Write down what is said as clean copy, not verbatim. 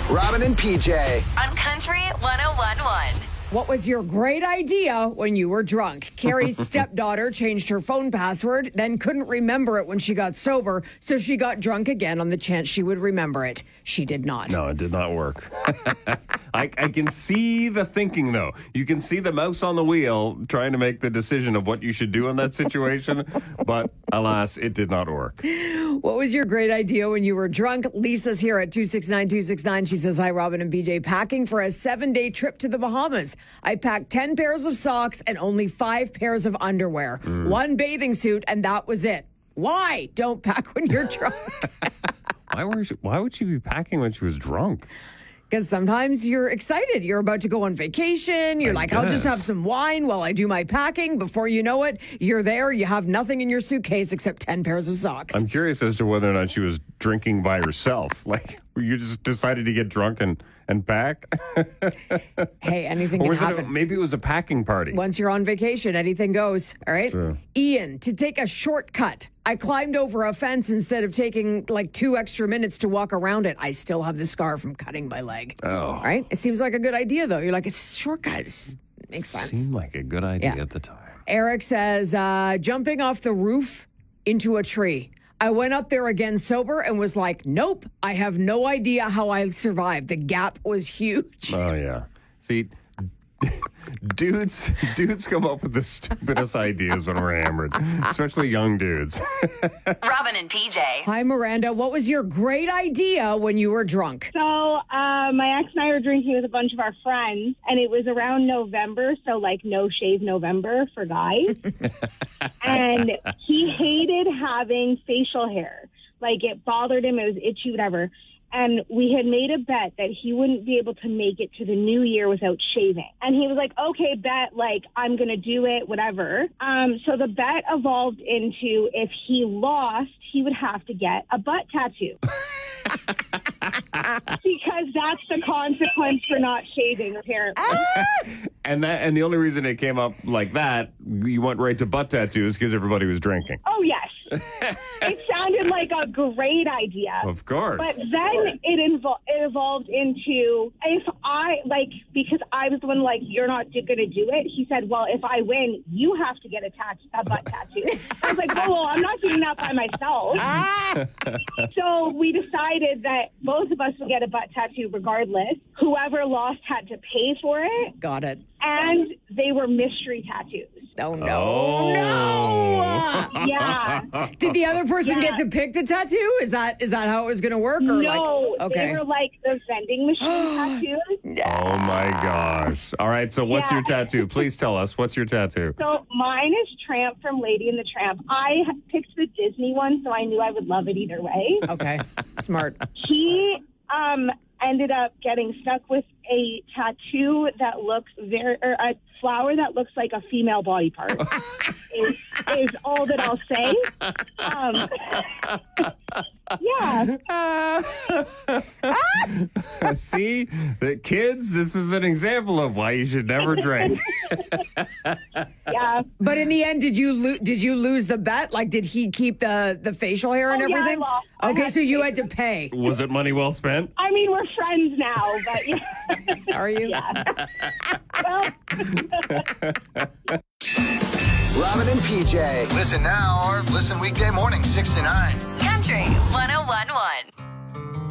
Robin and PJ. On Country 101.1. What was your great idea when you were drunk? Carrie's stepdaughter changed her phone password, then couldn't remember it when she got sober, so she got drunk again on the chance she would remember it. She did not. No, it did not work. I can see the thinking, though. You can see the mouse on the wheel trying to make the decision of what you should do in that situation, but alas, it did not work. What was your great idea when you were drunk? Lisa's here at 269-269. She says, hi, Robin and BJ. Packing for a 7-day trip to the Bahamas. I packed 10 pairs of socks and only 5 pairs of underwear. 1 bathing suit, and that was it. Why? Don't pack when you're drunk. Why would she be packing when she was drunk? Because sometimes you're excited. You're about to go on vacation. You're like, I'll just have some wine while I do my packing. Before you know it, you're there. You have nothing in your suitcase except 10 pairs of socks. I'm curious as to whether or not she was drinking by herself. Like, you just decided to get drunk and pack? Hey, anything can happen. Maybe it was a packing party. Once you're on vacation, anything goes. All right? True. Ian, to take a shortcut. I climbed over a fence instead of taking like 2 extra minutes to walk around it. I still have the scar from cutting my leg. Oh. Right? It seems like a good idea, though. You're like, it's a shortcut. It makes sense. Seemed like a good idea at the time. Eric says, jumping off the roof into a tree. I went up there again sober and was like, nope, I have no idea how I survived. The gap was huge. Oh, yeah. See, dudes come up with the stupidest ideas when we're hammered, especially young dudes. Robin and PJ. Hi, Miranda. What was your great idea when you were drunk? So my ex and I were drinking with a bunch of our friends, and it was around November, so like no shave November for guys. And he hated having facial hair. Like it bothered him, it was itchy, whatever. And we had made a bet that he wouldn't be able to make it to the new year without shaving. And he was like, okay, bet, like, I'm going to do it, whatever. So the bet evolved into if he lost, he would have to get a butt tattoo. Because that's the consequence for not shaving, apparently. And the only reason it came up like that, you went right to butt tattoos because everybody was drinking. Oh, yes. It sounded like a great idea. Of course. But then it evolved into, because I was the one like, you're not going to do it. He said, well, if I win, you have to get a butt tattoo. I was like, oh, well, I'm not doing that by myself. So we decided that both of us would get a butt tattoo regardless. Whoever lost had to pay for it. Got it. And they were mystery tattoos. Oh, no. Oh. No. Yeah. Did the other person get to pick the tattoo? Is that how it was going to work? Or No, okay. They were like the vending machine tattoos. Oh, my gosh. All right, so what's your tattoo? Please tell us. What's your tattoo? So mine is Tramp from Lady and the Tramp. I picked the Disney one, so I knew I would love it either way. Okay, smart. He ended up getting stuck with a tattoo that looks a flower that looks like a female body part. is all that I'll say. Yeah. See, the kids, this is an example of why you should never drink. Yeah. But in the end, did you lose the bet? Like, did he keep the facial hair and everything? Yeah, I lost. Okay, so you had to pay. Was it money well spent? I mean, we're friends now, but yeah. Are you? Yeah. Well. Robin and PJ. Listen now or listen weekday morning 6 to 9. Country 101.1.